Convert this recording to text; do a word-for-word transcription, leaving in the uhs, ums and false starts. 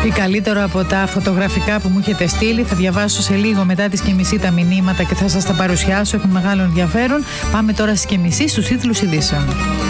Τι καλύτερο από τα φωτογραφικά που μου έχετε στείλει. Θα διαβάσω σε λίγο μετά τις και μισή τα μηνύματα και θα σας τα παρουσιάσω. Έχουν μεγάλο ενδιαφέρον. Πάμε τώρα στις και μισή στους τίτλους ειδήσεων.